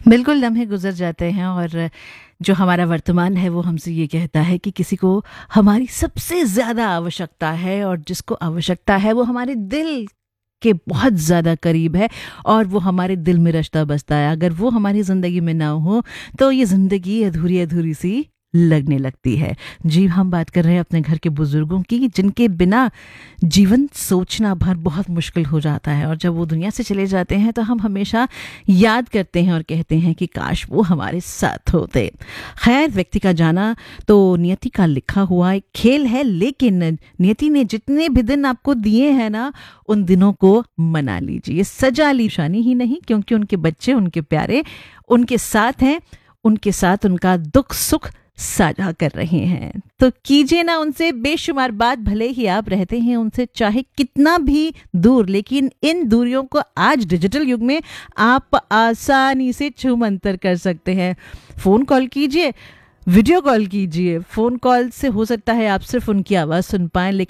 बिल्कुल लम्हे गुजर जाते हैं और जो हमारा वर्तमान है वो हमसे ये कहता है कि किसी को हमारी सबसे ज़्यादा आवश्यकता है और जिसको आवश्यकता है वो हमारे दिल के बहुत ज़्यादा करीब है और वो हमारे दिल में रचता बसता है। अगर वो हमारी ज़िंदगी में ना हो तो ये ज़िंदगी अधूरी अधूरी सी लगने लगती है। जी, हम बात कर रहे हैं अपने घर के बुजुर्गों की, जिनके बिना जीवन सोचना भर बहुत मुश्किल हो जाता है और जब वो दुनिया से चले जाते हैं तो हम हमेशा याद करते हैं और कहते हैं कि काश वो हमारे साथ होते। खैर, व्यक्ति का जाना तो नियति का लिखा हुआ एक खेल है, लेकिन नियति ने जितने भी दिन आपको दिए हैं ना, उन दिनों को मना लीजिए, सजा ली। शानी ही नहीं, क्योंकि उनके बच्चे, उनके प्यारे उनके साथ हैं, उनके साथ उनका दुख सुख साझा कर रहे हैं। तो कीजिए ना उनसे बेशुमार बात, भले ही आप रहते हैं उनसे चाहे कितना भी दूर, लेकिन इन दूरियों को आज डिजिटल युग में आप आसानी से छूमंतर कर सकते हैं। फ़ोन कॉल कीजिए, वीडियो कॉल कीजिए। फ़ोन कॉल से हो सकता है आप सिर्फ उनकी आवाज़ सुन पाएं, लेकिन